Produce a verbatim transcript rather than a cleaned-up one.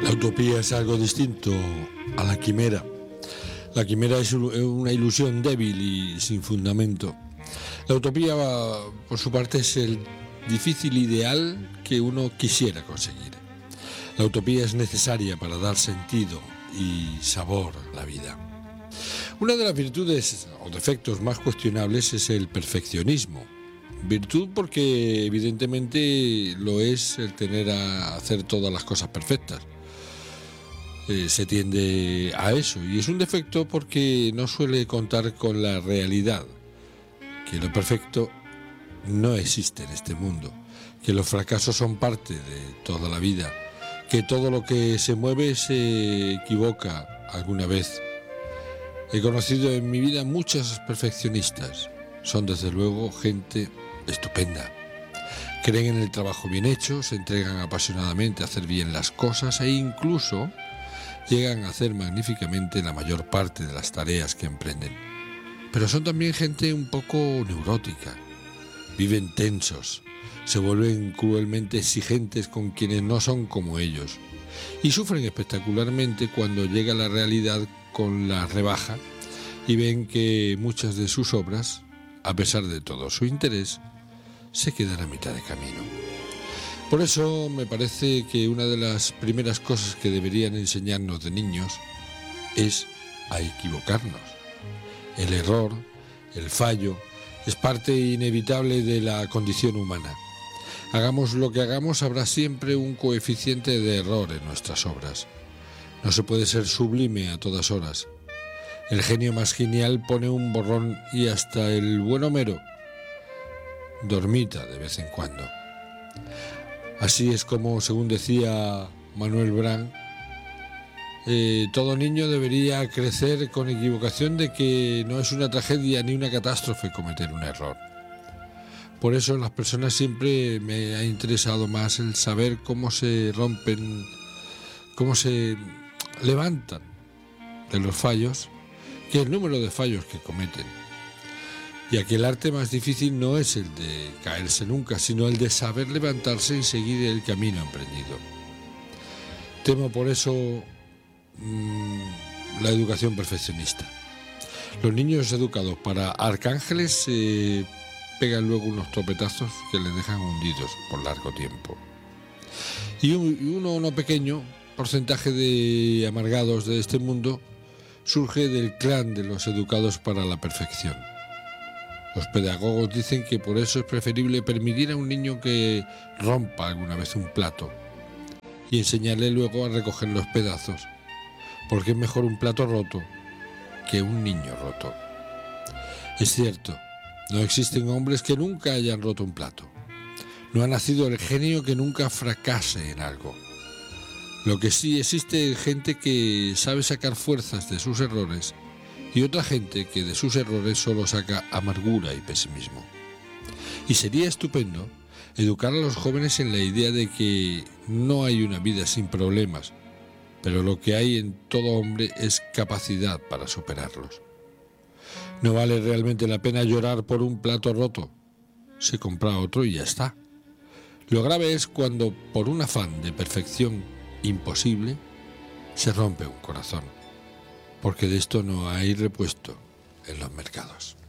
La utopía es algo distinto a la quimera. La quimera es una ilusión débil y sin fundamento. La utopía, por su parte, es el difícil ideal que uno quisiera conseguir. La utopía es necesaria para dar sentido y sabor a la vida. Una de las virtudes o defectos más cuestionables es el perfeccionismo. Virtud porque evidentemente lo es el tener a hacer todas las cosas perfectas. Eh, se tiende a eso, y es un defecto porque no suele contar con la realidad, que lo perfecto no existe en este mundo, que los fracasos son parte de toda la vida, que todo lo que se mueve se equivoca alguna vez. He conocido en mi vida muchos perfeccionistas, son desde luego gente estupenda. Creen en el trabajo bien hecho, se entregan apasionadamente a hacer bien las cosas e incluso llegan a hacer magníficamente la mayor parte de las tareas que emprenden. Pero son también gente un poco neurótica. Viven tensos, se vuelven cruelmente exigentes con quienes no son como ellos y sufren espectacularmente cuando llega la realidad con la rebaja y ven que muchas de sus obras, a pesar de todo su interés, se quedan a mitad de camino. Por eso me parece que una de las primeras cosas que deberían enseñarnos de niños es a equivocarnos. El error, el fallo, es parte inevitable de la condición humana. Hagamos lo que hagamos, habrá siempre un coeficiente de error en nuestras obras. No se puede ser sublime a todas horas. El genio más genial pone un borrón y hasta el buen Homero dormita de vez en cuando. Así es como, según decía Manuel Brand, eh, todo niño debería crecer con equivocación de que no es una tragedia ni una catástrofe cometer un error. Por eso en las personas siempre me ha interesado más el saber cómo se rompen, cómo se levantan de los fallos, que el número de fallos que cometen. Ya que el arte más difícil no es el de caerse nunca, sino el de saber levantarse y seguir el camino emprendido. Temo por eso mmm, la educación perfeccionista. Los niños educados para arcángeles se eh, pegan luego unos topetazos que les dejan hundidos por largo tiempo. Y, un, y uno no pequeño porcentaje de amargados de este mundo surge del clan de los educados para la perfección. Los pedagogos dicen que por eso es preferible permitir a un niño que rompa alguna vez un plato y enseñarle luego a recoger los pedazos, porque es mejor un plato roto que un niño roto. Es cierto, no existen hombres que nunca hayan roto un plato. No ha nacido el genio que nunca fracase en algo. Lo que sí existe es gente que sabe sacar fuerzas de sus errores y otra gente que de sus errores solo saca amargura y pesimismo. Y sería estupendo educar a los jóvenes en la idea de que no hay una vida sin problemas, pero lo que hay en todo hombre es capacidad para superarlos. No vale realmente la pena llorar por un plato roto. Se compra otro y ya está. Lo grave es cuando, por un afán de perfección imposible, se rompe un corazón, porque de esto no hay repuesto en los mercados.